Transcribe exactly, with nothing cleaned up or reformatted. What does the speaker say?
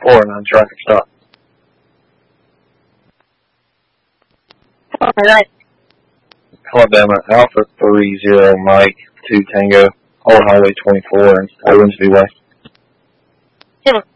four and nine traffic stop. All right. Alabama Alpha three zero Mike two Tango, Old Highway twenty-four in Owensby Way. Yeah.